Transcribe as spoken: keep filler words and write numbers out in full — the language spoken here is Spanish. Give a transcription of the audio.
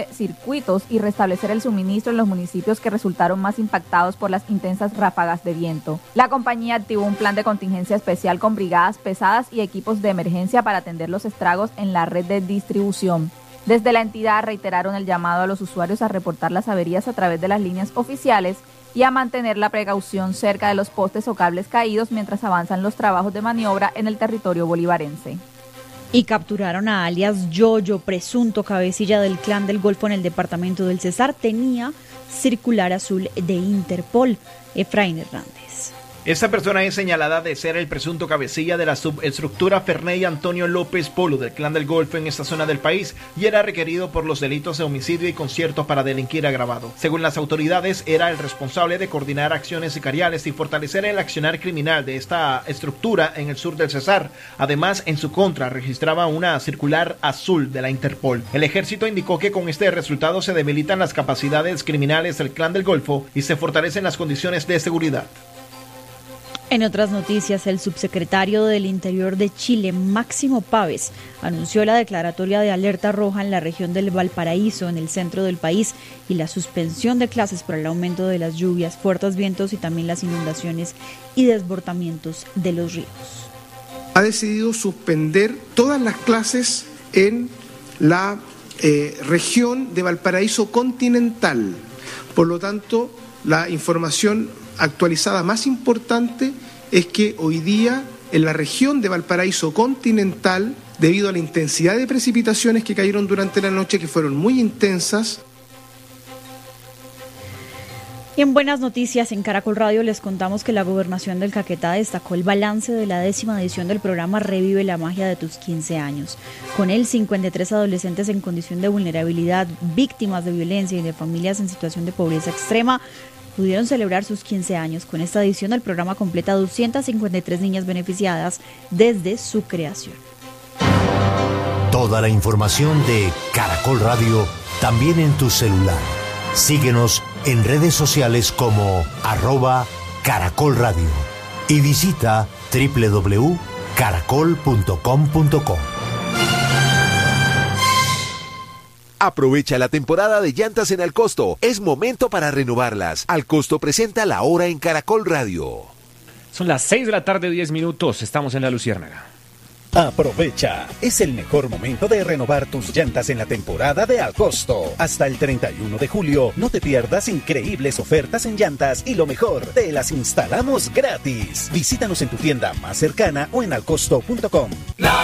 circuitos y restablecer el suministro en los municipios que resultaron más impactados por las intensas ráfagas de viento. La compañía activó un plan de contingencia especial con brigadas pesadas y equipos de emergencia para atender los estragos en la red de distribución. Desde la entidad reiteraron el llamado a los usuarios a reportar las averías a través de las líneas oficiales y a mantener la precaución cerca de los postes o cables caídos mientras avanzan los trabajos de maniobra en el territorio bolivarense. Y capturaron a alias Yoyo, presunto cabecilla del Clan del Golfo en el departamento del Cesar. Tenía circular azul de Interpol. Efraín Hernández. Esta persona es señalada de ser el presunto cabecilla de la subestructura Ferney Antonio López Polo del Clan del Golfo en esta zona del país y era requerido por los delitos de homicidio y concierto para delinquir agravado. Según las autoridades, era el responsable de coordinar acciones sicariales y fortalecer el accionar criminal de esta estructura en el sur del Cesar. Además, en su contra registraba una circular azul de la Interpol. El ejército indicó que con este resultado se debilitan las capacidades criminales del Clan del Golfo y se fortalecen las condiciones de seguridad. En otras noticias, el subsecretario del Interior de Chile, Máximo Páez, anunció la declaratoria de alerta roja en la región del Valparaíso, en el centro del país, y la suspensión de clases por el aumento de las lluvias, fuertes vientos y también las inundaciones y desbordamientos de los ríos. Ha decidido suspender todas las clases en la eh, región de Valparaíso continental. Por lo tanto, la información actualizada más importante es que hoy día en la región de Valparaíso continental, debido a la intensidad de precipitaciones que cayeron durante la noche, que fueron muy intensas. Y en buenas noticias, en Caracol Radio les contamos que la Gobernación del Caquetá destacó el balance de la décima edición del programa Revive la Magia de tus quince años. Con él, cincuenta y tres adolescentes en condición de vulnerabilidad, víctimas de violencia y de familias en situación de pobreza extrema, pudieron celebrar sus quince años. Con esta edición, el programa completa doscientas cincuenta y tres niñas beneficiadas desde su creación. Toda la información de Caracol Radio también en tu celular. Síguenos en redes sociales como arroba Caracol Radio y visita doble u doble u doble u punto caracol punto com punto co. Aprovecha la temporada de llantas en Alcosto. Es momento para renovarlas. Alcosto presenta La Hora en Caracol Radio. Son las seis de la tarde, diez minutos. Estamos en La Luciérnaga. Aprovecha, es el mejor momento de renovar tus llantas en la temporada de Alcosto. Hasta el treinta y uno de julio, no te pierdas increíbles ofertas en llantas y lo mejor, te las instalamos gratis. Visítanos en tu tienda más cercana o en alcosto punto com.